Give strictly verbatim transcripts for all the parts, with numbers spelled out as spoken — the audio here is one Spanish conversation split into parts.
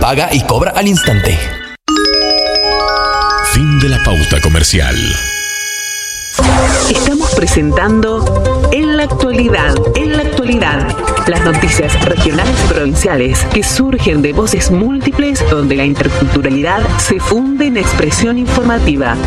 paga y cobra al instante. Fin de la pauta comercial. Estamos presentando En la Actualidad, En la Actualidad, las noticias regionales y provinciales que surgen de voces múltiples donde la interculturalidad se funde en expresión informativa.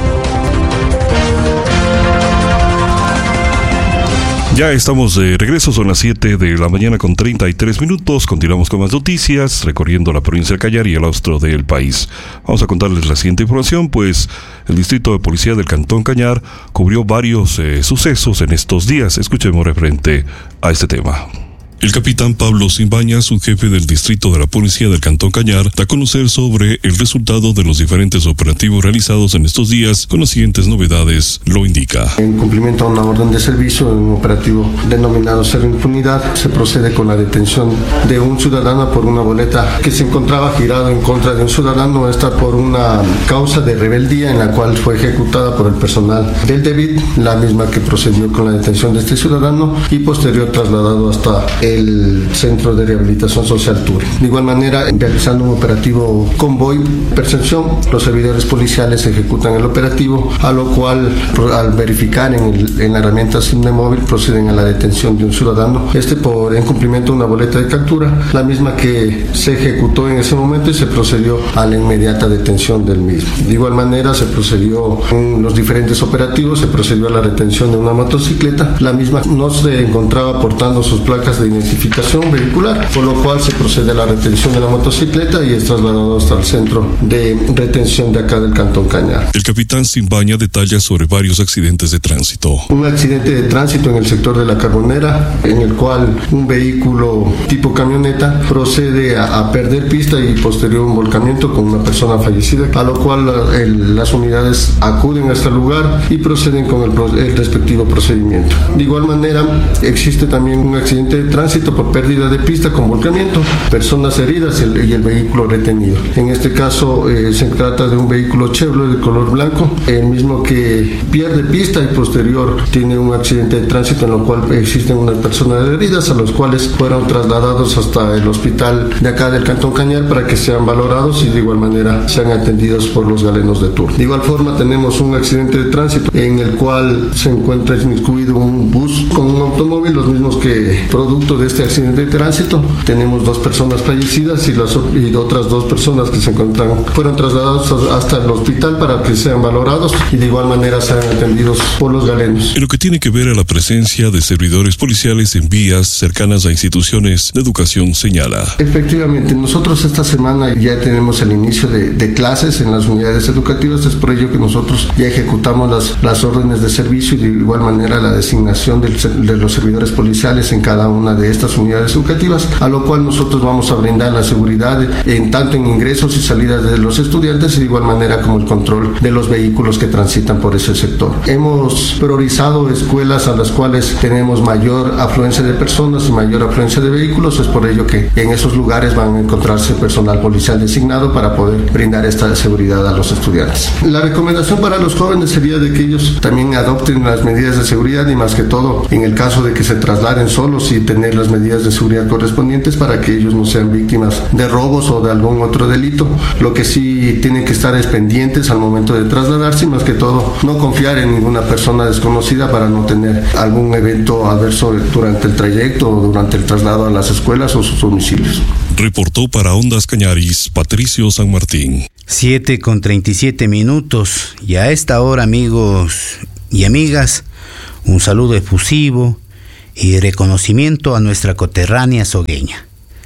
Ya estamos de regreso, son las siete de la mañana con treinta y tres minutos. Continuamos con más noticias, recorriendo la provincia del Cañar y el austro del país. Vamos a contarles la siguiente información, pues el Distrito de Policía del Cantón Cañar cubrió varios eh, sucesos en estos días. Escuchemos referente a este tema. El capitán Pablo Simbaña, subjefe del Distrito de la Policía del Cantón Cañar, da a conocer sobre el resultado de los diferentes operativos realizados en estos días con las siguientes novedades, lo indica. En cumplimiento a una orden de servicio, en un operativo denominado Cero Impunidad, se procede con la detención de un ciudadano por una boleta que se encontraba girado en contra de un ciudadano, esta por una causa de rebeldía en la cual fue ejecutada por el personal del DEVIT, la misma que procedió con la detención de este ciudadano y posterior trasladado hasta el Centro de Rehabilitación Social Tur. De igual manera, realizando un operativo convoy percepción, los servidores policiales ejecutan el operativo, a lo cual, al verificar en, el, en la herramienta SIMNE móvil, proceden a la detención de un ciudadano, este por incumplimiento de una boleta de captura, la misma que se ejecutó en ese momento y se procedió a la inmediata detención del mismo. De igual manera, se procedió en los diferentes operativos, se procedió a la retención de una motocicleta, la misma no se encontraba portando sus placas de identificación vehicular, por lo cual se procede a la retención de la motocicleta y es trasladado hasta el centro de retención de acá del Cantón Cañar. El capitán Simbaña detalla sobre varios accidentes de tránsito. Un accidente de tránsito en el sector de la Carbonera, en el cual un vehículo tipo camioneta procede a, a perder pista y posterior un volcamiento con una persona fallecida, a lo cual el, las unidades acuden a este lugar y proceden con el, el respectivo procedimiento. De igual manera, existe también un accidente de tránsito por pérdida de pista con volcamiento, personas heridas y el, y el vehículo retenido. En este caso eh, se trata de un vehículo Chevrolet de color blanco, el mismo que pierde pista y posterior tiene un accidente de tránsito en lo cual existen unas personas heridas a los cuales fueron trasladados hasta el hospital de acá del Cantón Cañar para que sean valorados y de igual manera sean atendidos por los galenos de turno. De igual forma tenemos un accidente de tránsito en el cual se encuentra inmiscuido un bus con un automóvil, los mismos que producto de este accidente de tránsito tenemos dos personas fallecidas y, las, y otras dos personas que se encuentran fueron trasladados hasta el hospital para que sean valorados y de igual manera sean atendidos por los galenos. En lo que tiene que ver a la presencia de servidores policiales en vías cercanas a instituciones de educación, señala. Efectivamente, nosotros esta semana ya tenemos el inicio de, de clases en las unidades educativas, es por ello que nosotros ya ejecutamos las, las órdenes de servicio y de igual manera la designación del, de los servidores policiales en cada una de estas unidades educativas, a lo cual nosotros vamos a brindar la seguridad en tanto en ingresos y salidas de los estudiantes y de igual manera como el control de los vehículos que transitan por ese sector. Hemos priorizado escuelas a las cuales tenemos mayor afluencia de personas y mayor afluencia de vehículos, es por ello que en esos lugares van a encontrarse personal policial designado para poder brindar esta seguridad a los estudiantes. La recomendación para los jóvenes sería de que ellos también adopten las medidas de seguridad y más que todo en el caso de que se trasladen solos y tener las medidas de seguridad correspondientes para que ellos no sean víctimas de robos o de algún otro delito. Lo que sí tienen que estar es pendientes al momento de trasladarse y más que todo no confiar en ninguna persona desconocida para no tener algún evento adverso durante el trayecto o durante el traslado a las escuelas o sus domicilios. Reportó para Ondas Cañaris, Patricio San Martín. siete con treinta y siete minutos y a esta hora, amigos y amigas, un saludo efusivo y reconocimiento a nuestra coterránea sogueña,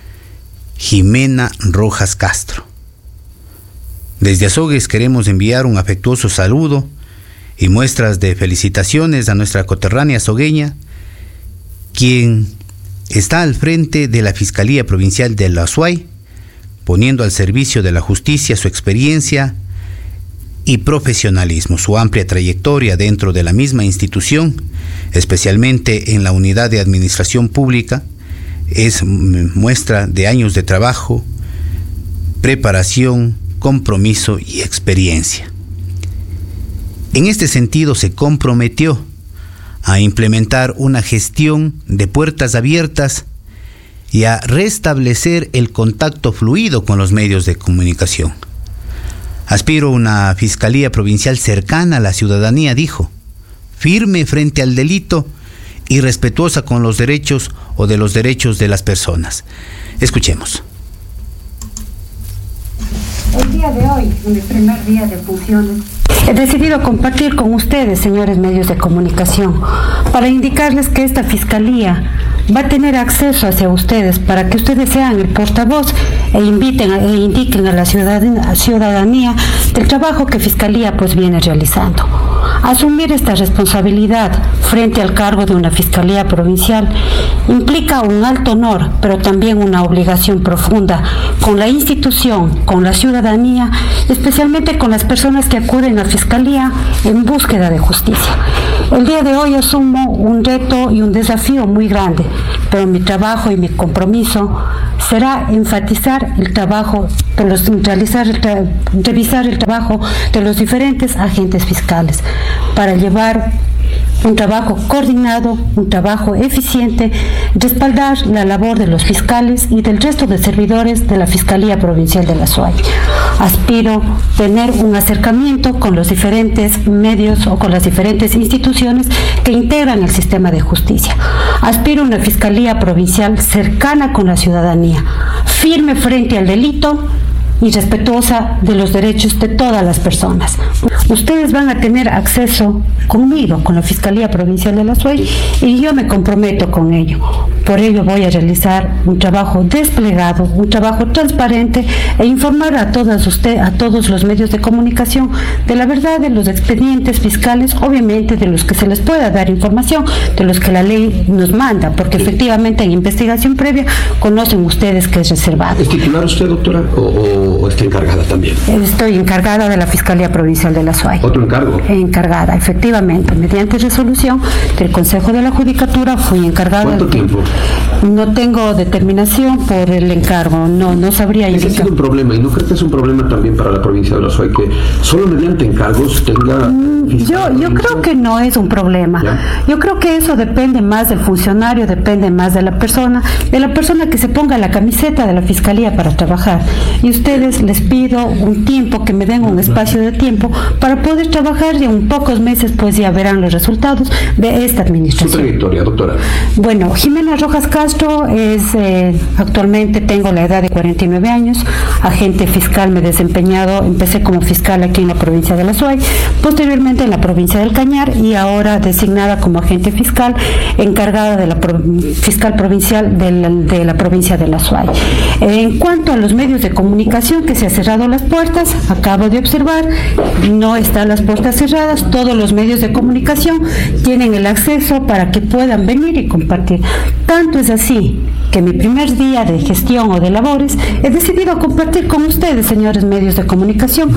Jimena Rojas Castro. Desde Azogues queremos enviar un afectuoso saludo y muestras de felicitaciones a nuestra coterránea sogueña, quien está al frente de la Fiscalía Provincial de La Azuay, poniendo al servicio de la justicia su experiencia y profesionalismo, su amplia trayectoria dentro de la misma institución, especialmente en la unidad de administración pública, es muestra de años de trabajo, preparación, compromiso y experiencia. En este sentido se comprometió a implementar una gestión de puertas abiertas y a restablecer el contacto fluido con los medios de comunicación. Aspiro a una fiscalía provincial cercana a la ciudadanía, dijo, firme frente al delito y respetuosa con los derechos o de los derechos de las personas. Escuchemos. El día de hoy, en el primer día de funciones, he decidido compartir con ustedes, señores medios de comunicación, para indicarles que esta fiscalía va a tener acceso hacia ustedes para que ustedes sean el portavoz e inviten e indiquen a la ciudadanía, ciudadanía del trabajo que Fiscalía pues viene realizando. Asumir esta responsabilidad frente al cargo de una Fiscalía provincial implica un alto honor, pero también una obligación profunda con la institución, con la ciudadanía, especialmente con las personas que acuden a Fiscalía en búsqueda de justicia. El día de hoy asumo un reto y un desafío muy grande, pero mi trabajo y mi compromiso será enfatizar el trabajo, de los, realizar el tra- revisar el trabajo de los diferentes agentes fiscales para llevar un trabajo coordinado, un trabajo eficiente, respaldar la labor de los fiscales y del resto de servidores de la Fiscalía Provincial de la SUAY. Aspiro tener un acercamiento con los diferentes medios o con las diferentes instituciones que integran el sistema de justicia. Aspiro a una Fiscalía Provincial cercana con la ciudadanía, firme frente al delito y respetuosa de los derechos de todas las personas. Ustedes van a tener acceso conmigo, con la Fiscalía Provincial de la SUAY, y yo me comprometo con ello. Por ello voy a realizar un trabajo desplegado, un trabajo transparente e informar a todas usted, a todos los medios de comunicación de la verdad de los expedientes fiscales, obviamente de los que se les pueda dar información, de los que la ley nos manda, porque efectivamente en investigación previa conocen ustedes que es reservado. ¿Es titular usted, doctora, o, o está encargada también? Estoy encargada de la Fiscalía Provincial de la SUAY. ¿Otro encargo? Encargada, efectivamente. Mediante resolución del Consejo de la Judicatura fui encargada. ¿Cuánto de... tiempo? No tengo determinación por el encargo, no no sabría indicar. Ese ha sido un problema, y no creo que es un problema también para la provincia de la SUAY, que solo mediante encargos tenga... Mm, yo yo creo que no es un problema. ¿Ya? Yo creo que eso depende más del funcionario, depende más de la persona, de la persona que se ponga la camiseta de la Fiscalía para trabajar. Y ustedes les pido un tiempo, que me den un espacio de tiempo para poder trabajar, y en pocos meses pues ya verán los resultados de esta administración. ¿Su trayectoria, doctora? Bueno, Jimena Rojas Castro es, eh, actualmente tengo la edad de cuarenta y nueve años, agente fiscal, me he desempeñado, empecé como fiscal aquí en la provincia de la SUAY, posteriormente en la provincia del Cañar y ahora designada como agente fiscal encargada de la pro, fiscal provincial de la, de la provincia de la SUAY. En cuanto a los medios de comunicación, que se ha cerrado las puertas, acabo de observar, no están las puertas cerradas, todos los medios de comunicación tienen el acceso para que puedan venir y compartir. Tanto es así que mi primer día de gestión o de labores he decidido compartir con ustedes, señores medios de comunicación.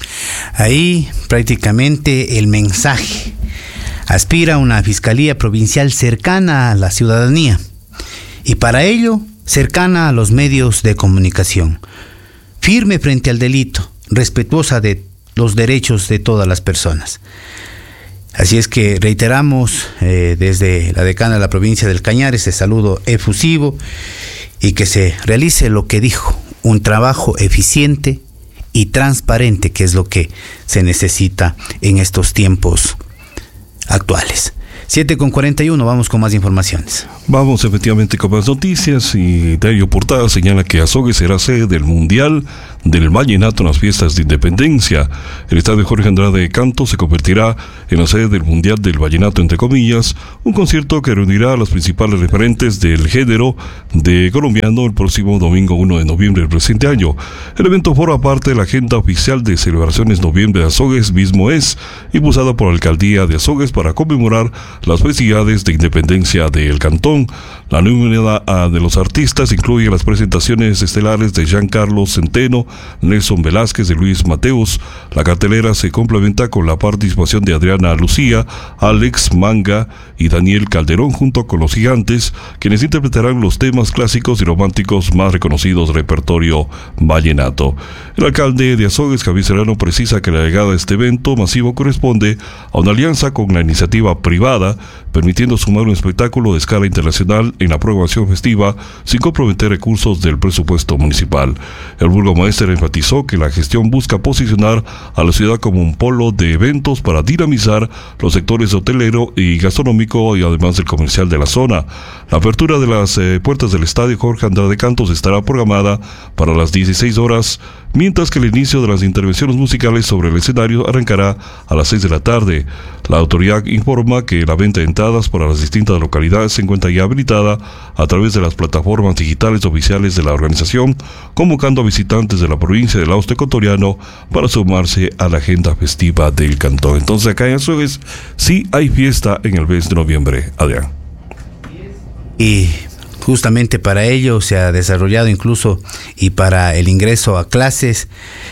Ahí prácticamente el mensaje. Aspira a una Fiscalía Provincial cercana a la ciudadanía y para ello cercana a los medios de comunicación, firme frente al delito, respetuosa de los derechos de todas las personas. Así es que reiteramos eh, desde la decana de la provincia del Cañar ese saludo efusivo y que se realice lo que dijo, un trabajo eficiente y transparente, que es lo que se necesita en estos tiempos actuales. siete con cuarenta y uno, vamos con más informaciones. Vamos efectivamente con más noticias, y Diario Portada señala que Azogues será sede del Mundial del Vallenato en las fiestas de Independencia. El estadio Jorge Andrade de Canto se convertirá en la sede del Mundial del Vallenato, entre comillas, un concierto que reunirá a los principales referentes del género de colombiano el próximo domingo uno de noviembre del presente año. El evento forma parte de la agenda oficial de celebraciones Noviembre de Azogues, mismo es impulsada por la Alcaldía de Azogues para conmemorar las festividades de independencia del cantón. La nómina de los artistas incluye las presentaciones estelares de Giancarlo Centeno, Nelson Velázquez, de Luis Mateos. La cartelera se complementa con la participación de Adriana Lucía, Alex Manga y Daniel Calderón, junto con los Gigantes, quienes interpretarán los temas clásicos y románticos más reconocidos del repertorio vallenato. El alcalde de Azogues, Javier Serrano, precisa que la llegada de este evento masivo corresponde a una alianza con la iniciativa privada Guatemala, permitiendo sumar un espectáculo de escala internacional en la programación festiva sin comprometer recursos del presupuesto municipal. El burgomaster enfatizó que la gestión busca posicionar a la ciudad como un polo de eventos para dinamizar los sectores hotelero y gastronómico y además del comercial de la zona. La apertura de las eh, puertas del estadio Jorge Andrade Cantos estará programada para las dieciséis horas, mientras que el inicio de las intervenciones musicales sobre el escenario arrancará a las seis de la tarde. La autoridad informa que la venta de entradas para las distintas localidades se encuentra ya habilitada a través de las plataformas digitales oficiales de la organización, convocando a visitantes de la provincia del Austro Ecuatoriano para sumarse a la agenda festiva del cantón. Entonces acá en Azogues sí hay fiesta en el mes de noviembre. Adrián. Y justamente para ello se ha desarrollado incluso, y para el ingreso a clases,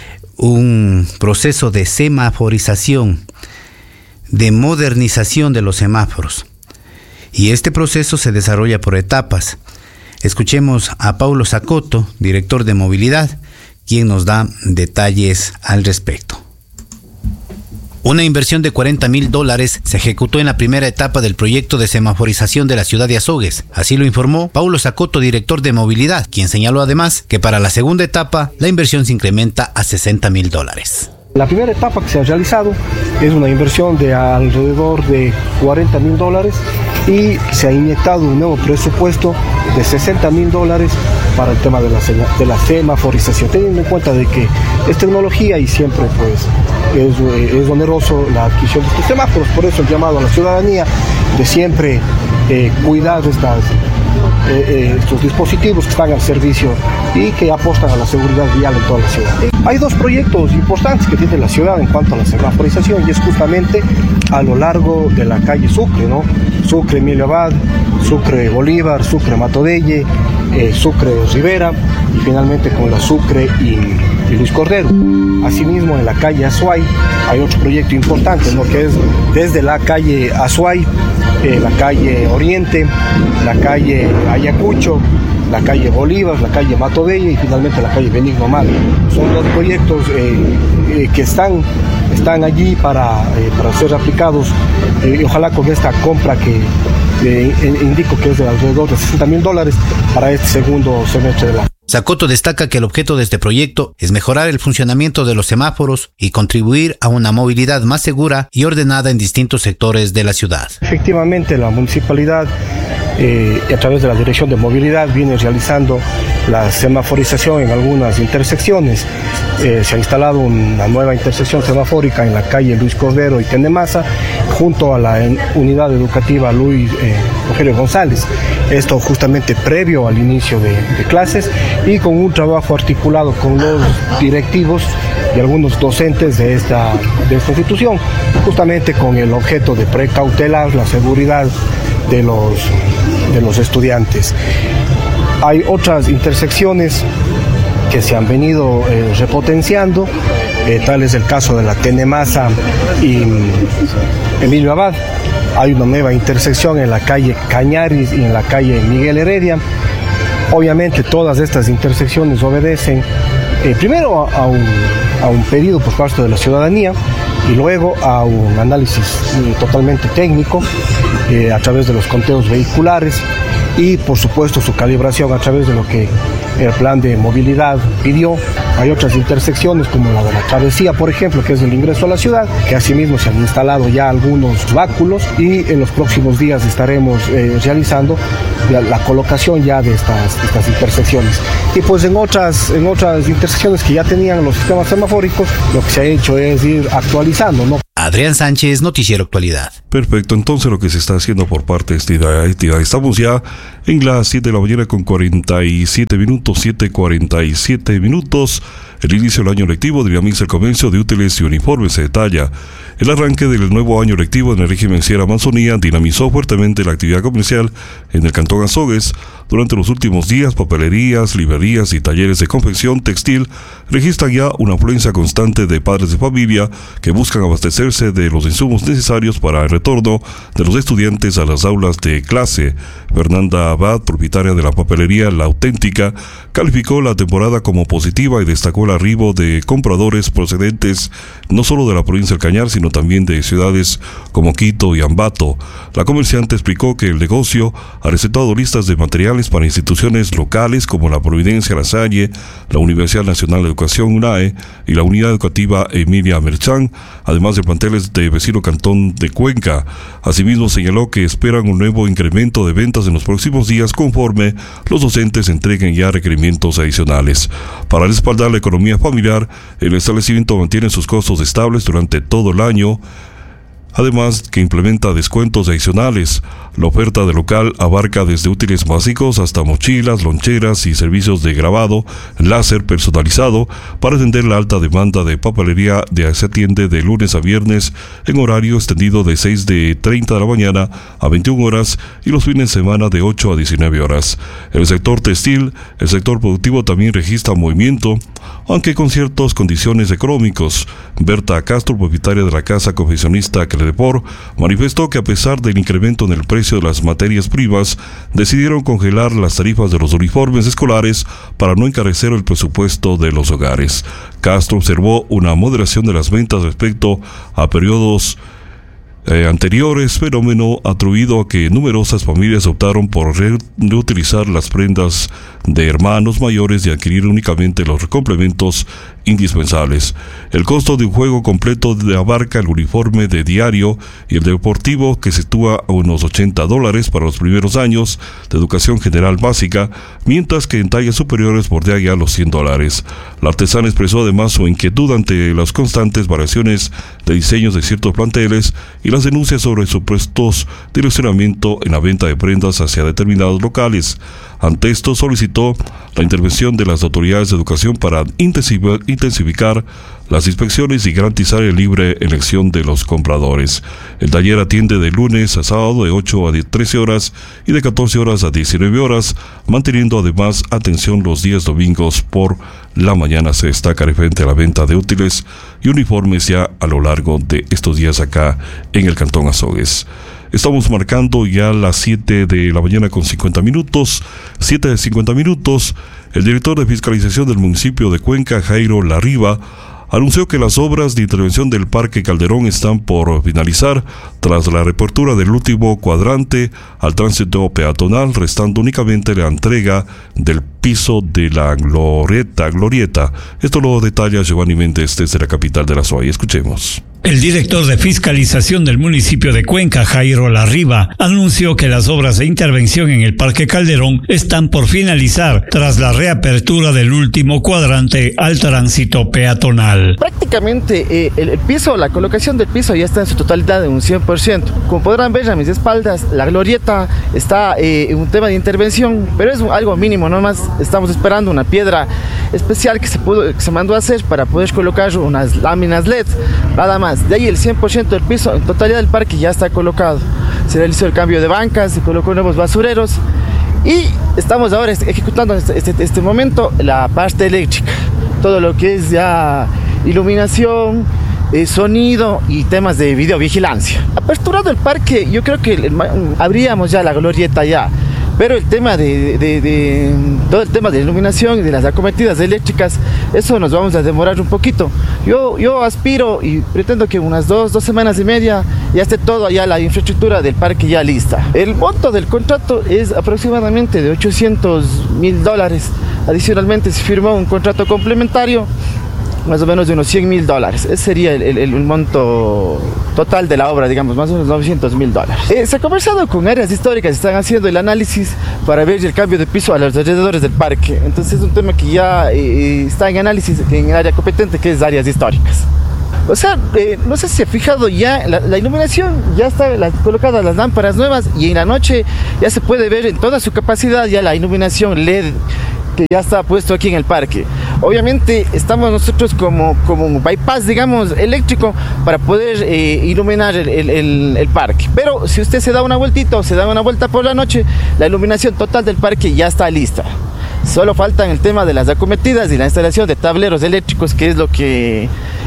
un proceso de semaforización, de modernización de los semáforos. Y este proceso se desarrolla por etapas. Escuchemos a Paulo Zacoto, director de movilidad, quien nos da detalles al respecto. Una inversión de cuarenta mil dólares se ejecutó en la primera etapa del proyecto de semaforización de la ciudad de Azogues. Así lo informó Paulo Zacoto, director de movilidad, quien señaló además que para la segunda etapa la inversión se incrementa a sesenta mil dólares. La primera etapa que se ha realizado es una inversión de alrededor de cuarenta mil dólares y se ha inyectado un nuevo presupuesto de sesenta mil dólares para el tema de la, de la semaforización, teniendo en cuenta de que es tecnología y siempre pues es, es oneroso la adquisición de estos semáforos. Por eso el llamado a la ciudadanía de siempre eh, cuidar estas, eh, eh, estos dispositivos que están al servicio y que apostan a la seguridad vial en toda la ciudad. Hay dos proyectos importantes que tiene la ciudad en cuanto a la semaforización, y es justamente a lo largo de la calle Sucre, ¿no? Sucre Emilio Abad, Sucre Bolívar, Sucre Matodelle, eh, Sucre Rivera y finalmente con la Sucre y, y Luis Cordero. Asimismo en la calle Azuay hay otro proyecto importante, ¿no? Que es desde la calle Azuay, eh, la calle Oriente, la calle Ayacucho, la calle Bolívar, la calle Matodelle y finalmente la calle Benigno Madre. Son dos proyectos eh, eh, que están, están allí para, eh, para ser aplicados eh, y ojalá con esta compra que eh, indico que es de alrededor de sesenta mil dólares para este segundo semestre del año. Zacoto destaca que el objeto de este proyecto es mejorar el funcionamiento de los semáforos y contribuir a una movilidad más segura y ordenada en distintos sectores de la ciudad. Efectivamente, la municipalidad Eh, a través de la Dirección de Movilidad viene realizando la semaforización en algunas intersecciones. Eh, se ha instalado una nueva intersección semafórica en la calle Luis Cordero y Tenemasa, junto a la unidad educativa Luis eh, Rogelio González. Esto justamente previo al inicio de, de clases y con un trabajo articulado con los directivos y algunos docentes de esta, de esta institución, justamente con el objeto de precautelar la seguridad de los, de los estudiantes. Hay otras intersecciones que se han venido eh, repotenciando, eh, tal es el caso de la Tenemasa y Emilio Abad. Hay una nueva intersección en la calle Cañaris y en la calle Miguel Heredia. Obviamente todas estas intersecciones obedecen eh, primero a, a, un, a un pedido por parte de la ciudadanía y luego a un análisis eh, totalmente técnico eh, a través de los conteos vehiculares y por supuesto su calibración a través de lo que el plan de movilidad pidió. Hay otras intersecciones como la de la travesía, por ejemplo, que es el ingreso a la ciudad, que asimismo se han instalado ya algunos báculos y en los próximos días estaremos eh, realizando la, la colocación ya de estas, estas intersecciones. Y pues en otras, en otras intersecciones que ya tenían los sistemas semafóricos, lo que se ha hecho es ir actualizando, ¿no? Adrián Sánchez, Noticiero Actualidad. Perfecto, entonces lo que se está haciendo por parte de esta entidad, estamos ya en las siete de la mañana con cuarenta y siete minutos, siete cuarenta y siete minutos. El inicio del año lectivo de Viamix, el comercio de útiles y uniformes se detalla. El arranque del nuevo año lectivo en el régimen Sierra Amazonía dinamizó fuertemente la actividad comercial en el cantón Azogues. Durante los últimos días, papelerías, librerías y talleres de confección textil registran ya una afluencia constante de padres de familia que buscan abastecerse de los insumos necesarios para el retorno de los estudiantes a las aulas de clase. Fernanda Abad, propietaria de la papelería La Auténtica, calificó la temporada como positiva y destacó el arribo de compradores procedentes no solo de la provincia del Cañar, sino también de ciudades como Quito y Ambato. La comerciante explicó que el negocio ha recetado listas de materiales para instituciones locales como la Providencia La Salle, la Universidad Nacional de Educación U N A E y la Unidad Educativa Emilia Merchán, además de planteles de vecino cantón de Cuenca. Asimismo, señaló que esperan un nuevo incremento de ventas en los próximos días conforme los docentes entreguen ya requerimientos adicionales. Para respaldar la economía familiar, el establecimiento mantiene sus costos estables durante todo el año, además que implementa descuentos adicionales. La oferta del local abarca desde útiles básicos hasta mochilas, loncheras y servicios de grabado láser personalizado para atender la alta demanda de papelería. De se atiende de lunes a viernes en horario extendido de seis de treinta de la mañana a veintiuna horas y los fines de semana de ocho a diecinueve horas. El sector textil, el sector productivo también registra movimiento, aunque con ciertas condiciones económicas. Berta Castro, propietaria de la casa confeccionista Credepor, manifestó que a pesar del incremento en el precio de las materias primas, decidieron congelar las tarifas de los uniformes escolares para no encarecer el presupuesto de los hogares. Castro observó una moderación de las ventas respecto a periodos Eh, anteriores, fenómeno atribuido a que numerosas familias optaron por re reutilizar las prendas de hermanos mayores y adquirir únicamente los complementos indispensables. El costo de un juego completo de abarca el uniforme de diario y el deportivo, que se sitúa a unos ochenta dólares para los primeros años de educación general básica, mientras que en tallas superiores bordea ya los cien dólares. La artesana expresó además su inquietud ante las constantes variaciones de diseños de ciertos planteles y las denuncias sobre supuestos direccionamiento en la venta de prendas hacia determinados locales. Ante esto, solicitó la intervención de las autoridades de educación para intensificar las inspecciones y garantizar la libre elección de los compradores. El taller atiende de lunes a sábado de ocho a trece horas y de catorce horas a diecinueve horas, manteniendo además atención los días domingos por la mañana. Se destaca referente a la venta de útiles y uniformes ya a lo largo de estos días acá en el Cantón Azogues. Estamos marcando ya las siete de la mañana con cincuenta minutos, siete de cincuenta minutos. El director de fiscalización del municipio de Cuenca, Jairo Larriba, anunció que las obras de intervención del Parque Calderón están por finalizar tras la reapertura del último cuadrante al tránsito peatonal, restando únicamente la entrega del piso de la glorieta. glorieta. Esto lo detalla Giovanni Méndez desde la capital de la S O A Y. Escuchemos. El director de fiscalización del municipio de Cuenca, Jairo Larriba, anunció que las obras de intervención en el Parque Calderón están por finalizar tras la reapertura del último cuadrante al tránsito peatonal. Prácticamente eh, el, el piso, la colocación del piso ya está en su totalidad de un cien por ciento. Como podrán ver a mis espaldas, la glorieta está en eh, un tema de intervención, pero es algo mínimo, nomás estamos esperando una piedra especial que se, pudo, que se mandó a hacer para poder colocar unas láminas L E D, nada más. De ahí el cien por ciento del piso, en totalidad del parque ya está colocado. Se realizó el cambio de bancas, se colocó nuevos basureros y estamos ahora ejecutando en este, este, este momento la parte eléctrica. Todo lo que es ya iluminación, eh, sonido y temas de videovigilancia. Aperturado el parque, yo creo que el, abríamos ya la glorieta ya. Pero el tema de, de, de, todo el tema de iluminación y de las acometidas eléctricas, eso nos vamos a demorar un poquito. Yo, yo aspiro y pretendo que unas dos, dos semanas y media ya esté todo ya la infraestructura del parque ya lista. El monto del contrato es aproximadamente de ochocientos mil dólares. Adicionalmente se firmó un contrato complementario más o menos de unos cien mil dólares. Ese sería el, el, el monto total de la obra, digamos, más o menos novecientos mil dólares. Eh, se ha conversado con áreas históricas, están haciendo el análisis para ver el cambio de piso a los alrededores del parque. Entonces es un tema que ya eh, está en análisis en el área competente, que es áreas históricas. O sea, eh, no sé si se ha fijado ya, la, la iluminación ya está la, colocadas las lámparas nuevas y en la noche ya se puede ver en toda su capacidad ya la iluminación L E D que ya está puesto aquí en el parque. Obviamente estamos nosotros como, como un bypass, digamos, eléctrico para poder eh, iluminar el, el, el, el parque. Pero si usted se da una vueltita o se da una vuelta por la noche, la iluminación total del parque ya está lista. Solo faltan el tema de las acometidas y la instalación de tableros eléctricos, que es lo que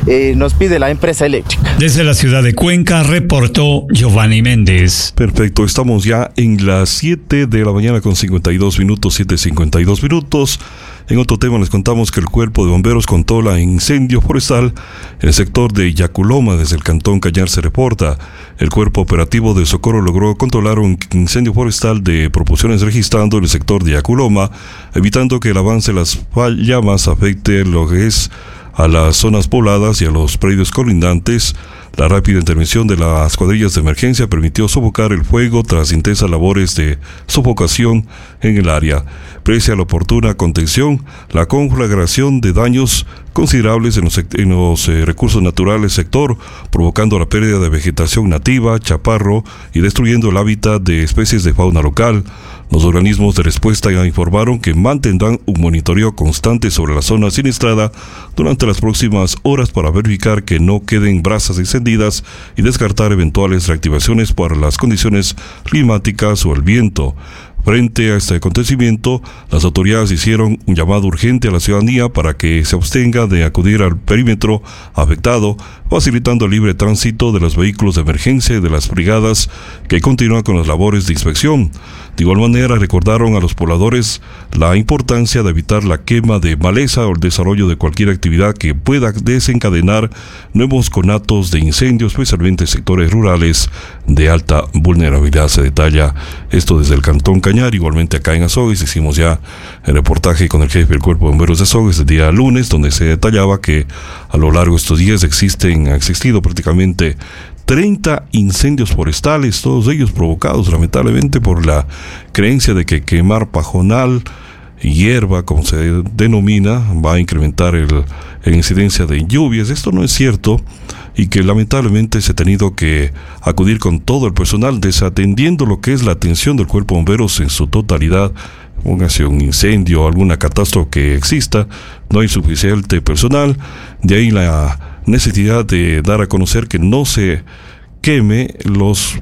eh, nos pide la empresa eléctrica. Desde la ciudad de Cuenca reportó Giovanni Méndez. Perfecto, estamos ya en las siete de la mañana con cincuenta y dos minutos, siete cincuenta y dos minutos. En otro tema les contamos que el Cuerpo de Bomberos controla incendio forestal en el sector de Yaculoma. Desde el Cantón Cañar se reporta. El Cuerpo Operativo de Socorro logró controlar un incendio forestal de proporciones registrando en el sector de Yaculoma, evitando que el avance de las llamas afecte lo que es a las zonas pobladas y a los predios colindantes. La rápida intervención de las cuadrillas de emergencia permitió sofocar el fuego tras intensas labores de sofocación en el área. Pese a la oportuna contención, la conflagración de daños considerables en los, en los eh, recursos naturales del sector, provocando la pérdida de vegetación nativa, chaparro y destruyendo el hábitat de especies de fauna local. Los organismos de respuesta ya informaron que mantendrán un monitoreo constante sobre la zona siniestrada durante las próximas horas para verificar que no queden brasas encendidas y descartar eventuales reactivaciones por las condiciones climáticas o el viento. Frente a este acontecimiento, las autoridades hicieron un llamado urgente a la ciudadanía para que se abstenga de acudir al perímetro afectado, facilitando el libre tránsito de los vehículos de emergencia y de las brigadas que continúan con las labores de inspección. De igual manera, recordaron a los pobladores la importancia de evitar la quema de maleza o el desarrollo de cualquier actividad que pueda desencadenar nuevos conatos de incendio, especialmente en sectores rurales de alta vulnerabilidad. Se detalla esto desde el Cantón Cañar. Igualmente acá en Azogues hicimos ya el reportaje con el jefe del Cuerpo de Bomberos de Azogues el día lunes, donde se detallaba que a lo largo de estos días existen, ha existido prácticamente treinta incendios forestales, todos ellos provocados lamentablemente por la creencia de que quemar pajonal, hierba, como se denomina, va a incrementar el, la incidencia de lluvias. Esto no es cierto, y que lamentablemente se ha tenido que acudir con todo el personal, desatendiendo lo que es la atención del Cuerpo de Bomberos en su totalidad. Póngase un incendio o alguna catástrofe que exista, no hay suficiente personal, de ahí la necesidad de dar a conocer que no se queme los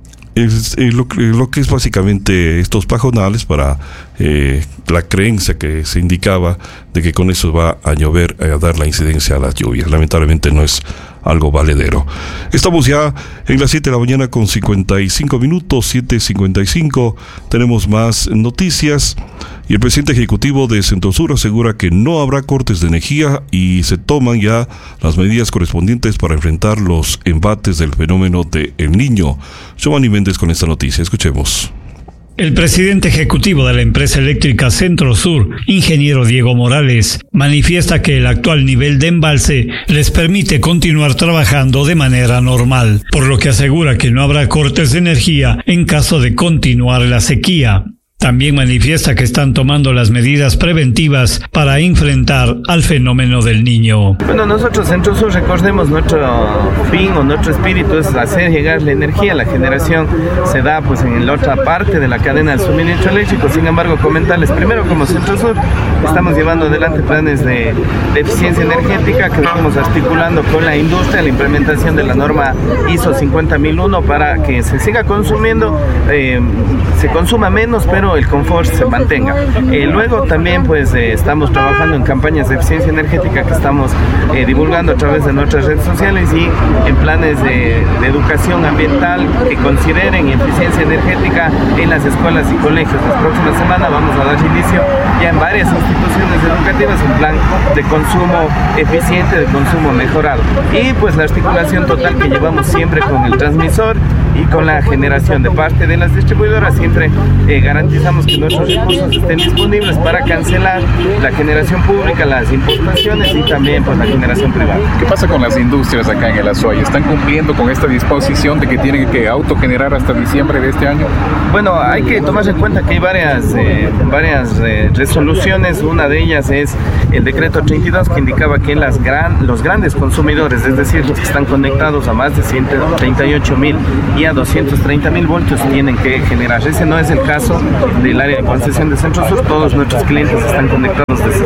es, eh, lo, lo que es básicamente estos pajonales para eh, la creencia que se indicaba de que con eso va a llover, a dar la incidencia a las lluvias. Lamentablemente no es algo valedero. Estamos ya en las siete de la mañana con cincuenta y cinco minutos, siete cincuenta y cinco. Tenemos más noticias y el presidente ejecutivo de Centrosur asegura que no habrá cortes de energía y se toman ya las medidas correspondientes para enfrentar los embates del fenómeno de El Niño. Giovanni Méndez con esta noticia. Escuchemos. El presidente ejecutivo de la empresa eléctrica Centrosur, ingeniero Diego Morales, manifiesta que el actual nivel de embalse les permite continuar trabajando de manera normal, por lo que asegura que no habrá cortes de energía en caso de continuar la sequía. También manifiesta que están tomando las medidas preventivas para enfrentar al fenómeno del Niño. Bueno, nosotros Centrosur, recordemos, nuestro fin o nuestro espíritu es hacer llegar la energía. La generación se da pues en la otra parte de la cadena de suministro eléctrico. Sin embargo, comentarles primero, como Centrosur estamos llevando adelante planes de, de eficiencia energética que estamos articulando con la industria, la implementación de la norma I S O cincuenta mil uno para que se siga consumiendo, eh, se consuma menos, pero el confort se mantenga. Eh, luego también pues eh, estamos trabajando en campañas de eficiencia energética que estamos eh, divulgando a través de nuestras redes sociales y en planes de, de educación ambiental que consideren eficiencia energética en las escuelas y colegios. La próxima semana vamos a dar inicio ya en varias instituciones educativas un plan de consumo eficiente, de consumo mejorado. Y pues la articulación total que llevamos siempre con el transmisor y con la generación de parte de las distribuidoras, siempre eh, garantizamos que nuestros recursos estén disponibles para cancelar la generación pública, las importaciones y también pues, la generación privada. ¿Qué pasa con las industrias acá en el Azuay? ¿Están cumpliendo con esta disposición de que tienen que autogenerar hasta diciembre de este año? Bueno, hay que tomar en cuenta que hay varias, eh, varias eh, resoluciones. Una de ellas es el decreto treinta y dos que indicaba que las gran, los grandes consumidores, es decir, los que están conectados a más de ciento treinta y ocho mil y a doscientos treinta mil voltios, tienen que generar. Ese no es el caso del área de concesión de Centrosur. Todos nuestros clientes están conectados de sesenta y nueve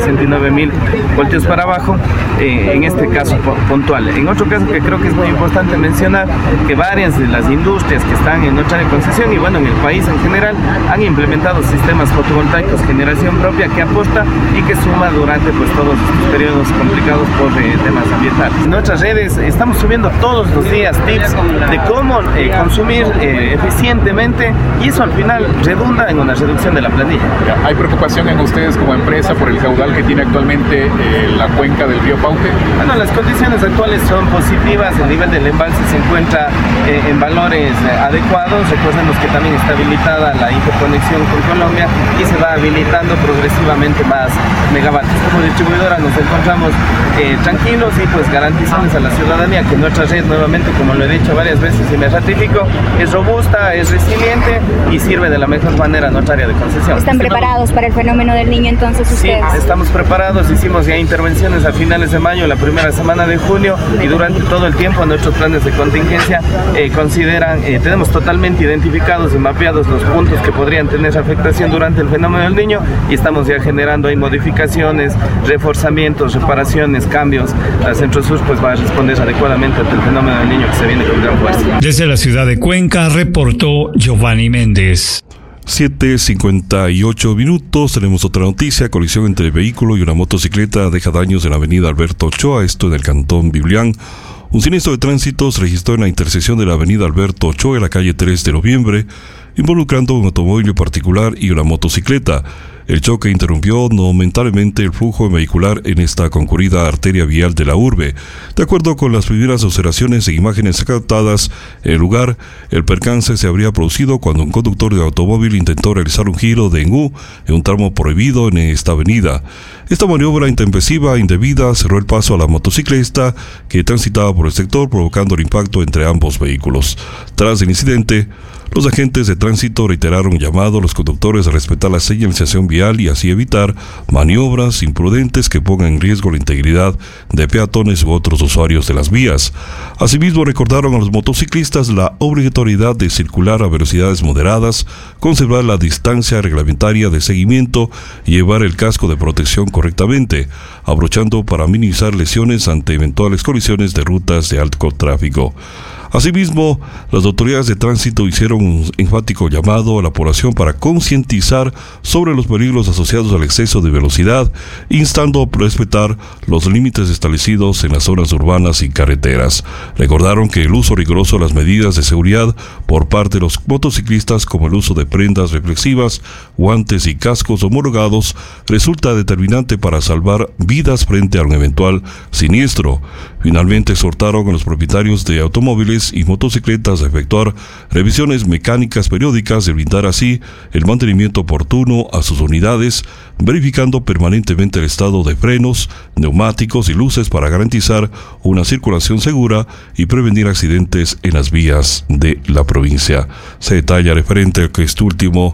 nueve mil voltios para abajo, eh, en este caso puntual. En otro caso que creo que es muy importante mencionar, que varias de las industrias que están en nuestra concesión y bueno, en el país en general, han implementado sistemas fotovoltaicos, generación propia, que aporta y que suma durante pues todos estos periodos complicados por eh, temas ambientales. En nuestras redes estamos subiendo todos los días tips de cómo eh, consumir eh, eficientemente, y eso al final redunda en una reducción de la planilla. ¿Hay preocupación en ustedes como empresa por el caudal que tiene actualmente eh, la cuenca del río Paute? Bueno, las condiciones actuales son positivas, el nivel del embalse se encuentra eh, en valores eh, adecuados. Recordemos que también está habilitada la interconexión con Colombia y se va habilitando progresivamente más megavatios. Como distribuidora nos encontramos eh, tranquilos y pues garantizamos a la ciudadanía que nuestra red, nuevamente, como lo he dicho varias veces y me ratifico, es robusta, es resiliente y sirve de la mejor manera a nuestra área de concesión. ¿Están preparados para el fenómeno del Niño entonces ustedes? Sí, estamos preparados, hicimos ya intervenciones a finales de mayo, la primera semana de junio, y durante todo el tiempo nuestros planes de contingencia eh, consideran, eh, tenemos totalmente identificados y mapeados los puntos que podrían tener afectación durante el fenómeno del Niño, y estamos ya generando ahí modificaciones, reforzamientos, reparaciones, cambios. La Centro Sur pues va a responder adecuadamente ante el fenómeno del Niño que se viene con gran fuerza. Desde la ciudad de Cuenca reportó Giovanni Méndez. siete cincuenta y ocho minutos, tenemos otra noticia. Colisión entre vehículo y una motocicleta deja daños en la avenida Alberto Ochoa, esto en el cantón Biblián. Un siniestro de tránsito se registró en la intersección de la avenida Alberto Ochoa en la calle tres de noviembre, involucrando un automóvil particular y una motocicleta. El choque interrumpió momentáneamente el flujo vehicular en esta concurrida arteria vial de la urbe. De acuerdo con las primeras observaciones e imágenes captadas en el lugar, el percance se habría producido cuando un conductor de automóvil intentó realizar un giro de en U en un tramo prohibido en esta avenida. Esta maniobra intempestiva e indebida cerró el paso a la motociclista que transitaba por el sector, provocando el impacto entre ambos vehículos. Tras el incidente, los agentes de tránsito reiteraron el llamado a los conductores a respetar la señalización vial y así evitar maniobras imprudentes que pongan en riesgo la integridad de peatones u otros usuarios de las vías. Asimismo, recordaron a los motociclistas la obligatoriedad de circular a velocidades moderadas, conservar la distancia reglamentaria de seguimiento y llevar el casco de protección correctamente, abrochando para minimizar lesiones ante eventuales colisiones de rutas de alto tráfico. Asimismo, las autoridades de tránsito hicieron un enfático llamado a la población para concientizar sobre los peligros asociados al exceso de velocidad, instando a respetar los límites establecidos en las zonas urbanas y carreteras. Recordaron que el uso riguroso de las medidas de seguridad por parte de los motociclistas, como el uso de prendas reflexivas, guantes y cascos homologados, resulta determinante para salvar vidas frente a un eventual siniestro. Finalmente, exhortaron a los propietarios de automóviles y motocicletas a efectuar revisiones mecánicas periódicas y brindar así el mantenimiento oportuno a sus unidades, verificando permanentemente el estado de frenos, neumáticos y luces para garantizar una circulación segura y prevenir accidentes en las vías de la provincia. Se detalla referente a que este último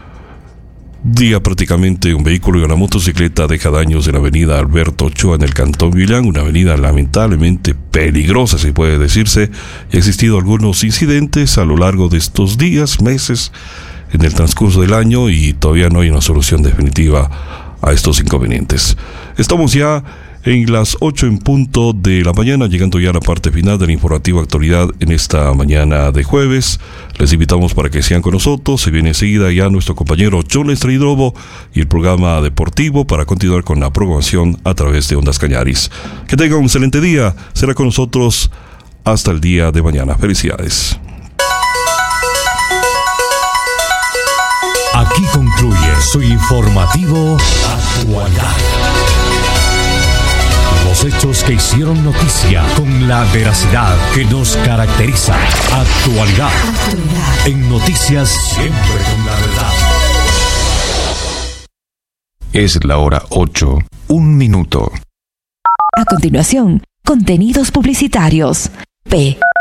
día prácticamente un vehículo y una motocicleta deja daños en la avenida Alberto Ochoa en el cantón Biblián, una avenida lamentablemente peligrosa, si puede decirse. Ha existido algunos incidentes a lo largo de estos días, meses, en el transcurso del año, y todavía no hay una solución definitiva a estos inconvenientes. Estamos ya en las ocho en punto de la mañana, llegando ya a la parte final de la informativa actualidad en esta mañana de jueves. Les invitamos para que sean con nosotros. Se viene enseguida ya nuestro compañero John Estreidrobo y el programa deportivo para continuar con la programación a través de Ondas Cañaris. Que tengan un excelente día. Será con nosotros hasta el día de mañana. Felicidades. Aquí concluye su informativo Actualidad. Los hechos que hicieron noticia con la veracidad que nos caracteriza. Actualidad. Actualidad. En noticias siempre con la verdad. Es la hora ocho, un minuto. A continuación, contenidos publicitarios. P.